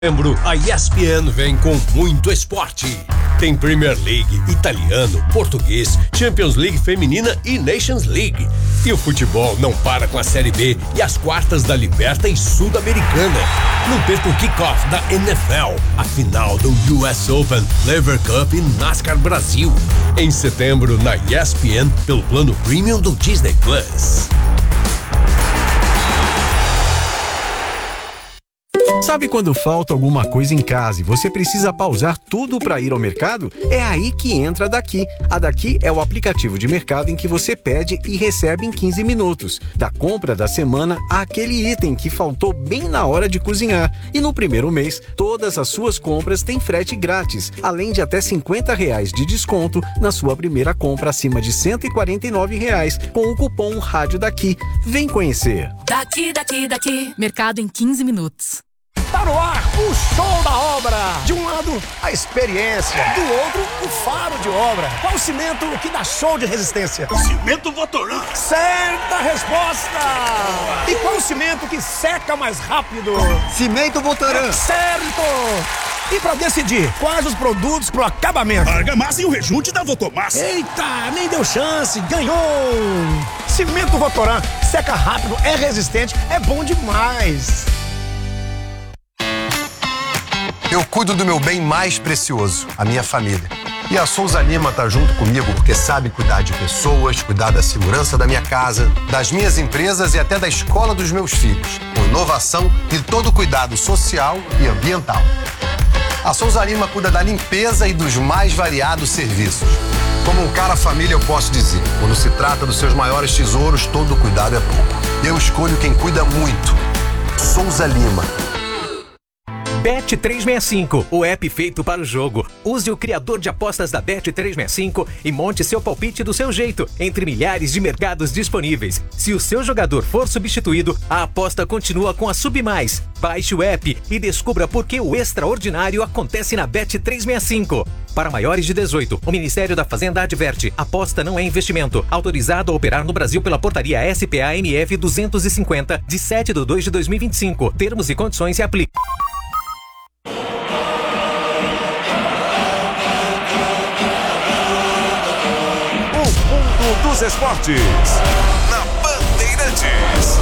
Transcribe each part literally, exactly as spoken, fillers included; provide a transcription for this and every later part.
Setembro, a E S P N vem com muito esporte. Tem Premier League, italiano, português, Champions League feminina e Nations League. E o futebol não para com a Série B e as quartas da Liberta e Sul-Americana. Não perca o kickoff da N F L, a final do U S Open, Lever Cup e NASCAR Brasil. Em setembro, na E S P N, pelo plano Premium do Disney Plus. Sabe quando falta alguma coisa em casa e você precisa pausar tudo para ir ao mercado? É aí que entra a Daqui. A Daqui é o aplicativo de mercado em que você pede e recebe em quinze minutos. Da compra da semana àquele item que faltou bem na hora de cozinhar. E no primeiro mês, todas as suas compras têm frete grátis, além de até cinquenta reais de desconto na sua primeira compra acima de cento e quarenta e nove reais com o cupom Rádio Daqui. Vem conhecer. Daqui, daqui, daqui. Mercado em quinze minutos. Tá no ar o show da obra. De um lado, a experiência. Do outro, o faro de obra. Qual o cimento que dá show de resistência? Cimento Votoran. Certa resposta. E qual o cimento que seca mais rápido? Cimento Votoran. Certo. E pra decidir quais os produtos pro acabamento? Argamassa e o rejunte da Votomassa. Eita, nem deu chance, ganhou! Cimento Votoran, seca rápido, é resistente, é bom demais. Eu cuido do meu bem mais precioso, a minha família. E a Souza Lima tá junto comigo porque sabe cuidar de pessoas, cuidar da segurança da minha casa, das minhas empresas e até da escola dos meus filhos, com inovação e todo cuidado social e ambiental. A Souza Lima cuida da limpeza e dos mais variados serviços. Como um cara família, eu posso dizer, quando se trata dos seus maiores tesouros, todo cuidado é pouco. Eu escolho quem cuida muito. Souza Lima. Bet trezentos e sessenta e cinco, o app feito para o jogo. Use o criador de apostas da Bet trezentos e sessenta e cinco e monte seu palpite do seu jeito, entre milhares de mercados disponíveis. Se o seu jogador for substituído, a aposta continua com a Submais. Baixe o app e descubra por que o extraordinário acontece na Bet trezentos e sessenta e cinco. Para maiores de dezoito, o Ministério da Fazenda adverte: aposta não é investimento. Autorizado a operar no Brasil pela portaria S P A M F duzentos e cinquenta, de sete de dois de dois mil e vinte e cinco. Termos e condições se aplicam. Dos esportes, na Bandeirantes.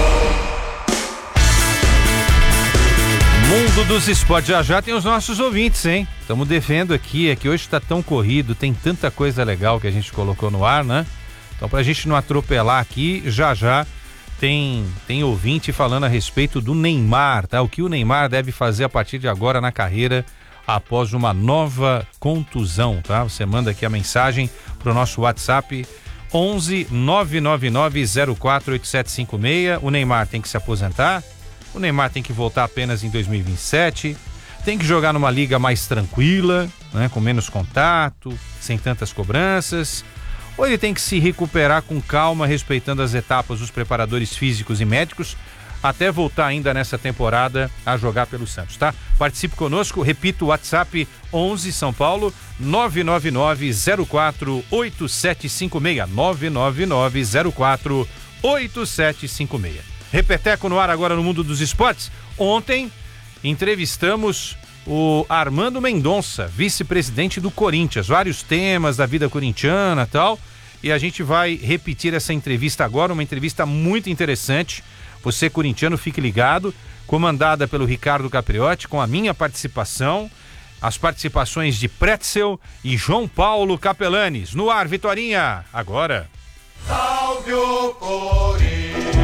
Mundo dos esportes, já já tem os nossos ouvintes, hein? Estamos devendo aqui, é que hoje está tão corrido, tem tanta coisa legal que a gente colocou no ar, né? Então, pra gente não atropelar aqui, já já tem, tem ouvinte falando a respeito do Neymar, tá? O que o Neymar deve fazer a partir de agora na carreira após uma nova contusão, tá? Você manda aqui a mensagem pro nosso WhatsApp onze nove nove nove zero quatro oito sete cinco seis. O Neymar tem que se aposentar, o Neymar tem que voltar apenas em dois mil e vinte e sete, tem que jogar numa liga mais tranquila, né, com menos contato, sem tantas cobranças, ou ele tem que se recuperar com calma, respeitando as etapas dos preparadores físicos e médicos, até voltar ainda nessa temporada a jogar pelo Santos, tá? Participe conosco, repito, o WhatsApp onze São Paulo nove nove nove zero quatro oito sete cinco seis, nove nove nove zero quatro oito sete cinco seis. Repeteco no ar agora no Mundo dos Esportes. Ontem entrevistamos o Armando Mendonça, vice-presidente do Corinthians, vários temas da vida corintiana e tal, e a gente vai repetir essa entrevista agora, uma entrevista muito interessante. Você, corintiano, fique ligado, comandada pelo Ricardo Capriotti, com a minha participação, as participações de Pretzel e João Paulo Capelanes. No ar, Vitorinha, agora. Salve o Corinthians,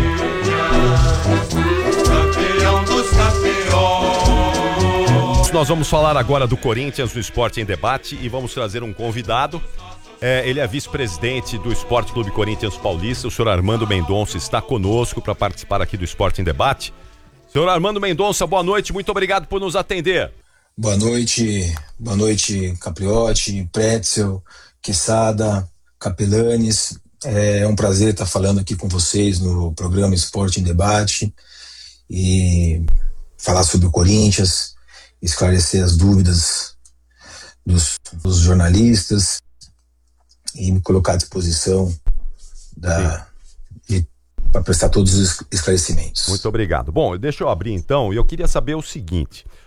campeão dos campeões. Nós vamos falar agora do Corinthians no Esporte em Debate e vamos trazer um convidado. É, ele é vice-presidente do Esporte Clube Corinthians Paulista. O senhor Armando Mendonça está conosco para participar aqui do Esporte em Debate. Senhor Armando Mendonça, boa noite, muito obrigado por nos atender. Boa noite, boa noite Capriotti, Pretzel, Quesada, Capelanes. É um prazer estar falando aqui com vocês no programa Esporte em Debate e falar sobre o Corinthians, esclarecer as dúvidas dos, dos jornalistas e me colocar à disposição da, para prestar todos os esclarecimentos. Muito obrigado. Bom, deixa eu abrir então, e eu queria saber o seguinte: